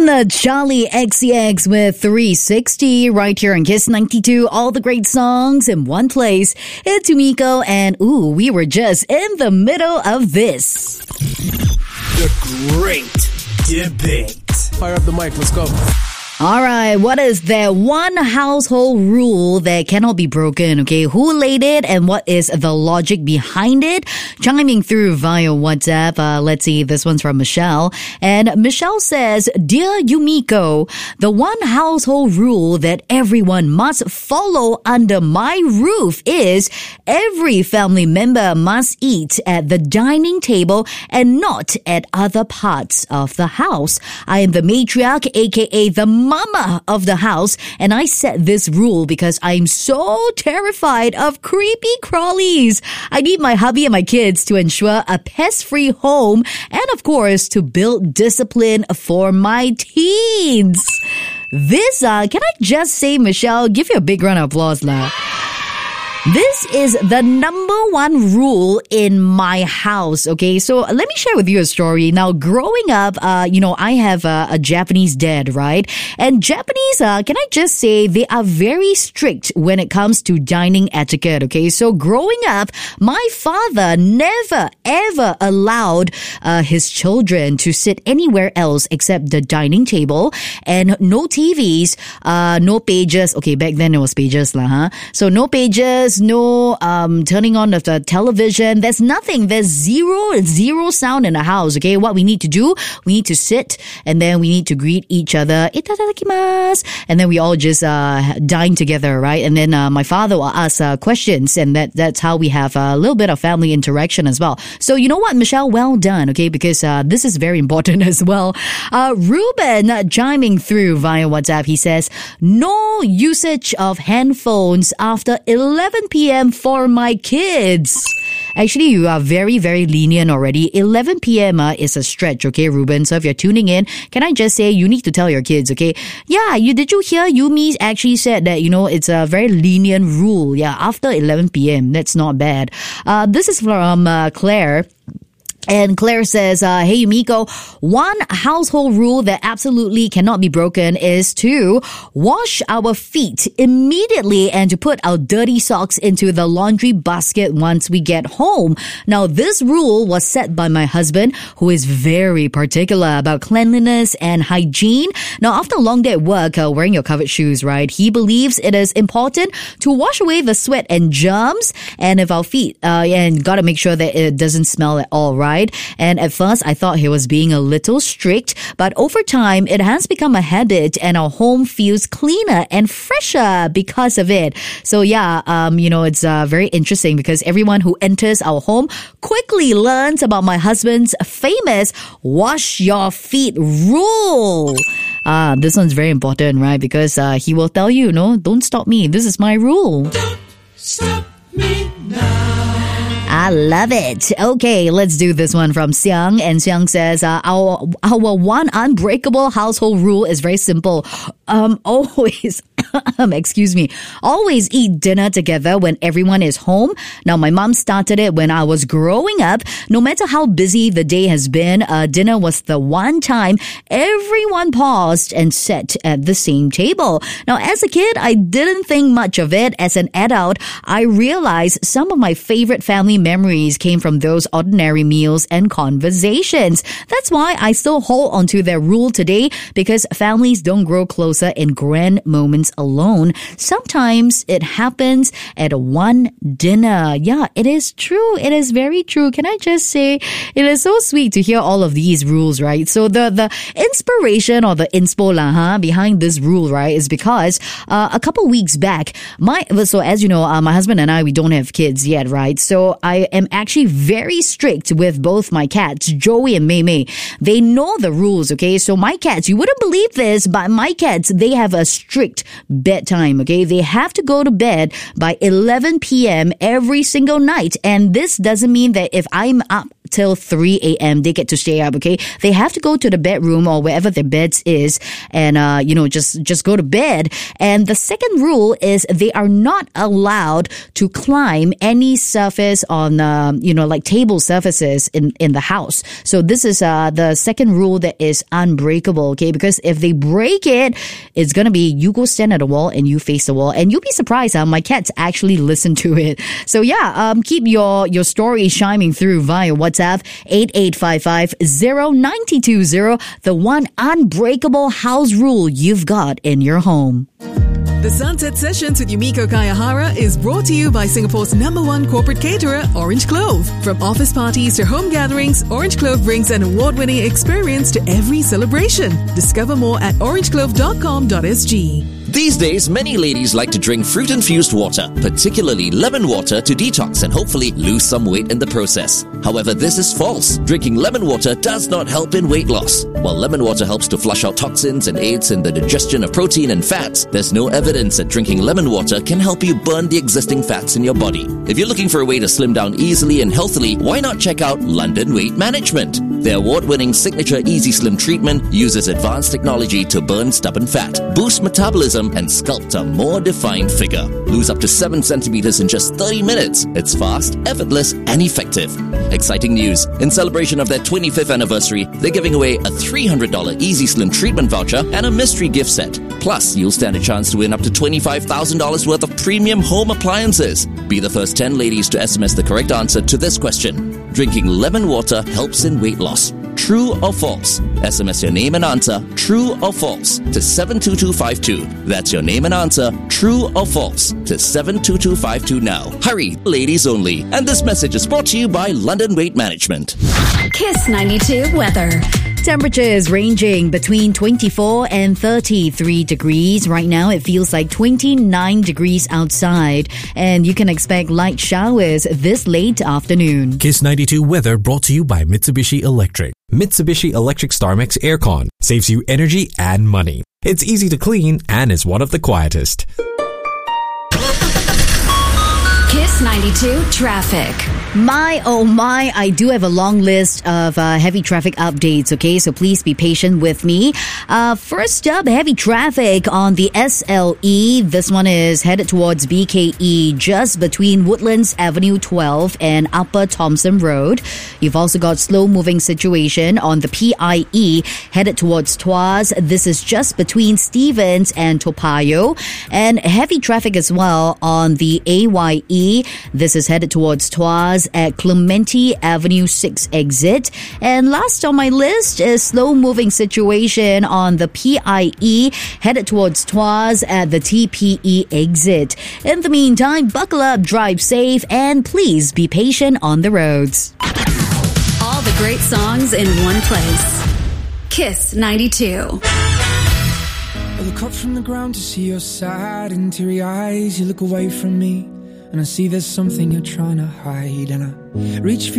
Charlie XCX with 360 right here on Kiss 92. All the great songs in one place. It's Yumiko and we were just in the middle of this. The Great Debate. Fire up the mic, let's go. All right, what is that one household rule that cannot be broken? Okay, who laid it and what is the logic behind it? Chiming through via WhatsApp. Let's see, this one's from Michelle. And Michelle says, Dear Yumiko, the one household rule that everyone must follow under my roof is every family member must eat at the dining table and not at other parts of the house. I am the matriarch, aka the mama of the house, and I set this rule because I'm so terrified of creepy crawlies. I need my hubby and my kids to ensure a pest-free home and, of course, to build discipline for my teens. This, can I just say, Michelle, give you a big round of applause, lah. This is the number one rule in my house, okay? So let me share with you a story. Now, growing up, I have a Japanese dad, right? And Japanese, can I just say, they are very strict when it comes to dining etiquette, okay? So growing up, my father never, ever allowed his children to sit anywhere else except the dining table, and no TVs, no pages. Okay, back then it was pages, lah, huh? So no pages, no turning on of the television. There's nothing. There's zero sound in the house, okay? What we need to do, we need to sit and then we need to greet each other. Itadakimasu. And then we all just dine together, right? And then my father will ask questions, and that's how we have a little bit of family interaction as well. So you know what, Michelle? Well done, okay? Because this is very important as well. Ruben chiming through via WhatsApp. He says, no usage of handphones after 11 p.m. for my kids. Actually, you are very, very lenient already. 11 p.m. Is a stretch, okay, Ruben? So if you're tuning in, can I just say you need to tell your kids, okay? Yeah, did you hear Yumi actually said that, it's a very lenient rule. Yeah, after 11 p.m. That's not bad. This is from Claire. And Claire says, hey, Yumiko, one household rule that absolutely cannot be broken is to wash our feet immediately and to put our dirty socks into the laundry basket once we get home. Now, this rule was set by my husband, who is very particular about cleanliness and hygiene. Now, after a long day at work, wearing your covered shoes, right, he believes it is important to wash away the sweat and germs, and if our feet, and gotta make sure that it doesn't smell at all, right? And at first, I thought he was being a little strict, but over time, it has become a habit and our home feels cleaner and fresher because of it. So yeah, it's very interesting because everyone who enters our home quickly learns about my husband's famous wash your feet rule. This one's very important, right? Because he will tell you, don't stop me. This is my rule. Don't stop me now. I love it. Okay, let's do this one from Xiang. And Xiang says, our one unbreakable household rule is very simple. Always, always eat dinner together when everyone is home. Now, my mom started it when I was growing up. No matter how busy the day has been, dinner was the one time everyone paused and sat at the same table. Now, as a kid, I didn't think much of it. As an adult, I realized some of my favorite family memories came from those ordinary meals and conversations. That's why I still hold onto that rule today, because families don't grow closer in grand moments alone. Sometimes it happens at one dinner. Yeah, it is true. It is very true. Can I just say, it is so sweet to hear all of these rules, right? So the inspiration or the inspo behind this rule, right, is because a couple weeks back, so as you know, my husband and I, we don't have kids yet, right? So I am actually very strict with both my cats, Joey and Mei Mei. They know the rules, okay? So my cats, you wouldn't believe this, but my cats, they have a strict bedtime, okay? They have to go to bed by 11 p.m. every single night. And this doesn't mean that if I'm up till 3 a.m. they get to stay up, okay? They have to go to the bedroom or wherever their beds is and, just go to bed. And the second rule is they are not allowed to climb any surface on, like table surfaces in the house. So this is the second rule that is unbreakable, okay? Because if they break it, it's going to be you go stand at the wall and you face the wall. And you'll be surprised how my cats actually listen to it. So yeah, keep your story shining through via WhatsApp 8855-0920, the one unbreakable house rule you've got in your home. The Sunset Sessions with Yumiko Kayahara is brought to you by Singapore's #1 corporate caterer, Orange Clove. From office parties to home gatherings, Orange Clove brings an award-winning experience to every celebration. Discover more at orangeclove.com.sg. These days, many ladies like to drink fruit-infused water, particularly lemon water, to detox and hopefully lose some weight in the process. However, this is false. Drinking lemon water does not help in weight loss. While lemon water helps to flush out toxins and aids in the digestion of protein and fats, there's no evidence that drinking lemon water can help you burn the existing fats in your body. If you're looking for a way to slim down easily and healthily, why not check out London Weight Management? Their award-winning signature Easy Slim treatment uses advanced technology to burn stubborn fat, boost metabolism, and sculpt a more defined figure. Lose up to 7 centimeters in just 30 minutes. It's fast, effortless, and effective. Exciting news. In celebration of their 25th anniversary, they're giving away a $300 Easy Slim treatment voucher and a mystery gift set. Plus, you'll stand a chance to win up to $25,000 worth of premium home appliances. Be the first 10 ladies to SMS the correct answer to this question. Drinking lemon water helps in weight loss. True or false? SMS your name and answer, true or false, to 72252. That's your name and answer, true or false, to 72252 now. Hurry, ladies only. And this message is brought to you by London Weight Management. Kiss 92 weather. Temperatures ranging between 24 and 33 degrees. Right now, it feels like 29 degrees outside, and you can expect light showers this late afternoon. Kiss 92 weather brought to you by Mitsubishi Electric. Mitsubishi Electric StarMax Aircon saves you energy and money. It's easy to clean and is one of the quietest. Kiss 92 traffic. My, oh my, I do have a long list of heavy traffic updates, okay? So please be patient with me. First up, heavy traffic on the SLE. This one is headed towards BKE, just between Woodlands Avenue 12 and Upper Thomson Road. You've also got slow-moving situation on the PIE, headed towards Tuas. This is just between Stevens and Toa Payoh. And heavy traffic as well on the AYE. This is headed towards Tuas at Clementi Avenue 6 exit. And last on my list is slow-moving situation on the PIE, headed towards Tuas at the TPE exit. In the meantime, buckle up, drive safe, and please be patient on the roads. All the great songs in one place. Kiss 92. I look up from the ground to see your sad and teary eyes. You look away from me and I see there's something you're trying to hide, and I reach for